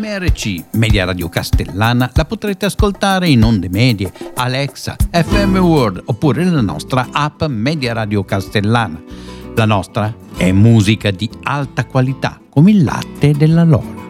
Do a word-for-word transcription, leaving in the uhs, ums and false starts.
R C Media Radio Castellana la potrete ascoltare in onde medie, Alexa, F M World oppure la nostra app Media Radio Castellana. La nostra è musica di alta qualità, come il latte della Lola.